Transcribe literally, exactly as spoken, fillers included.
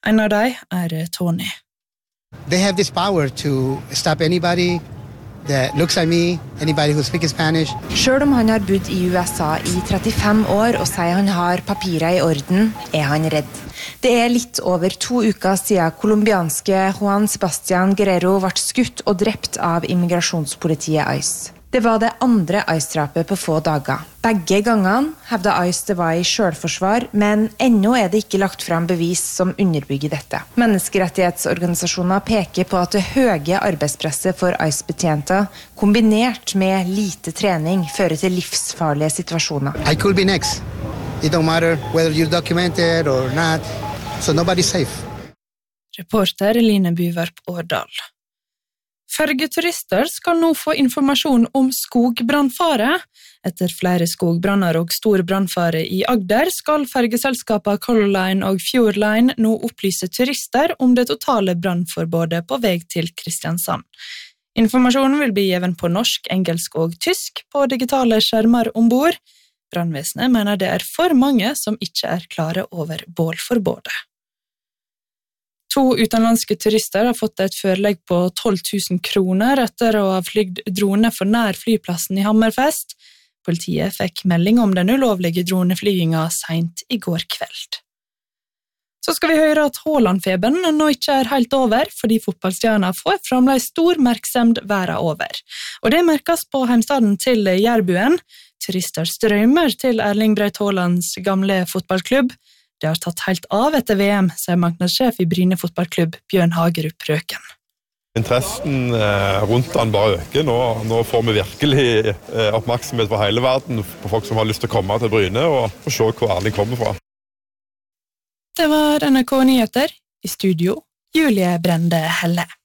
En av dem er Tony. They have this power to stop anybody that looks like me, anybody who speaks Spanish. Selv om han har bodd i U S A i trettifem år og sier han har papirer i orden, er han redd. Det er litt over to uker siden kolumbianske Juan Sebastián Guerrero ble skutt og drept av immigrasjonspolitiet ICE. Det var det andre ICE-drapet på få dager. Begge gangene hevdet ICE det var i selvforsvar, men ennå er det ikke lagt frem bevis som underbygger dette. Menneskerettighetsorganisasjoner peker på at det høye arbeidspresset for ICE-betjenter, kombinert med lite trening, fører til livsfarlige situasjoner. I could be next. It don't matter whether you're documented or not, so nobody's safe. Reporter Line Byvarp Årdal. Fergeturister skal nå få informasjon om skogbrannfare. Etter flere skogbranner og stor brannfare i Agder skal fergeselskapene Color Line og Fjord Line nå opplyse turister om det totale brannforbudet på vei til Kristiansand. Informasjonen vil bli given på norsk, engelsk og tysk på digitale skjermer ombord. Brannvesenet mener det er for mange som ikke er klare over bålforbudet. To utenlandske turister har fått et forelegg på tolv tusen kroner etter å ha flygt drone for nær flyplassen i Hammerfest. Politiet fikk melding om den ulovlige droneflygingen sent i går kveld. Så skal vi høre at Haaland-feberen nå ikke er helt over, fordi fotballstjerner får fremdeles stor merksemd verden over. Og det merkes på heimstaden til Jærbuen. Turister strømmer til Erling Braut Haalands gamle fotballklubb. Det har tatt helt av etter V M, sier marknadssjef i Bryne fotballklubb, Bjørn Hagerup Røken. Interessen rundt den bare øker. Nå, nå får vi virkelig oppmerksomhet fra hele verden på folk som har lyst til å komme til Bryne og, og se hvor Erling kommer fra. Det var N R K Nyheter. I studio, Julie Brende Helle.